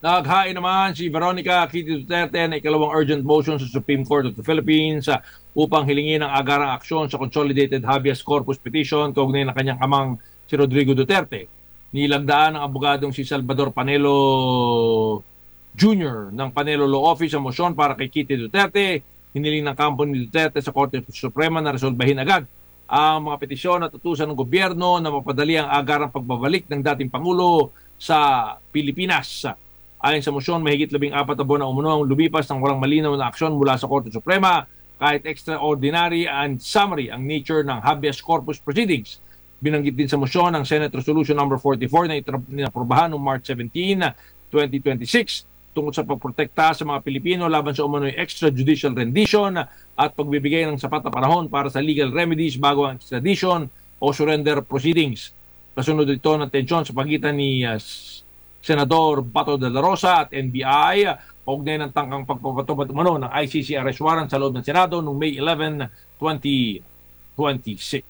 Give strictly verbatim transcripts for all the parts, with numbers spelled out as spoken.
Naghain naman si Veronica Kitty Duterte ng ikalawang urgent motion sa Supreme Court of the Philippines uh, upang hilingin ang agarang aksyon sa Consolidated Habeas Corpus Petition kaugnay ng kanyang amang si Rodrigo Duterte. Nilagdaan ng abogadong si Salvador Panelo Junior ng Panelo Law Office ang motion para kay Kitty Duterte. Hiniling ng kampo ni Duterte sa Korte Suprema na resolbahin agad ang mga petisyon at utusan ng gobyerno na mapadali ang agarang pagbabalik ng dating Pangulo sa Pilipinas. Ayon sa motion, mahigit labing apat na buwan na umuno ang lumipas ng walang malinaw na aksyon mula sa Korte Suprema kahit extraordinary and summary ang nature ng habeas corpus proceedings. Binanggit din sa motion ang Senate Resolution number forty-four na inaprobahan noong March seventeenth, twenty twenty-six tungkol sa pagprotekta sa mga Pilipino laban sa umano'y extrajudicial rendition at pagbibigay ng sapat na panahon para sa legal remedies bago ang extradition o surrender proceedings. Kasunod ito ng tensyon sa pagitan ni uh, Senador Bato de la Rosa at N B I kaugnay ng tangkang pagpapatupad umano ng I C C arrest warrant sa loob ng Senado noong May eleventh, twenty twenty-six.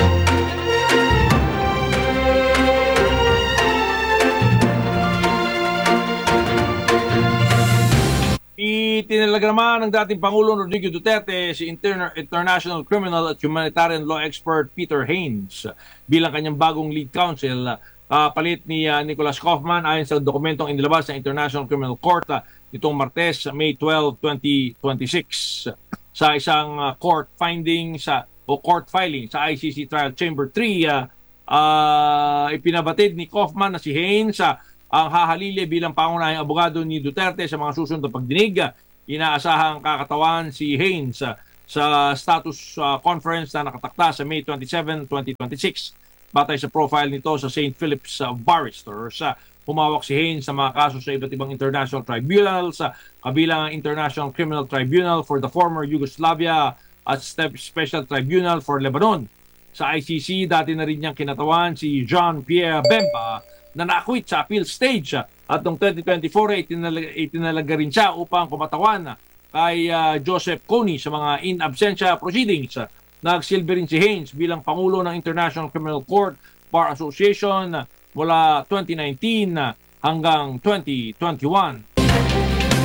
Itinalaga naman ng dating Pangulo Rodrigo Duterte si Inter- International Criminal at Humanitarian Law expert Peter Haines bilang kanyang bagong lead counsel. Uh, palit ni uh, Nicholas Kaufman ayon sa dokumentong inilabas ng International Criminal Court uh, nitong Martes, May twelfth, twenty twenty-six sa isang uh, court finding sa o court filing sa I C C Trial Chamber three. Uh, uh, ipinabatid ni Kaufman na si Haines uh, ang hahalili bilang pangunahing abogado ni Duterte sa mga susunod na pagdinig. Inaasahang kakatawan si Haines uh, sa status uh, conference na nakatakda sa May twenty-seventh, twenty twenty-six. Batay sa profile nito sa Saint Philip's uh, Barristers, uh, humawak si Haines sa mga kaso sa iba't ibang international tribunals, uh, kabilang ang International Criminal Tribunal for the former Yugoslavia at Special Tribunal for Lebanon. Sa I C C, dati na rin niyang kinatawan si Jean-Pierre Bemba na na-acquit sa appeal stage uh, at noong twenty twenty-four ay itinalaga, itinalaga rin siya upang kumatawan uh, kay uh, Joseph Kony sa mga in absentia proceedings. Uh, Nagsilbi rin si Haines bilang Pangulo ng International Criminal Court Bar Association mula twenty nineteen hanggang twenty twenty-one.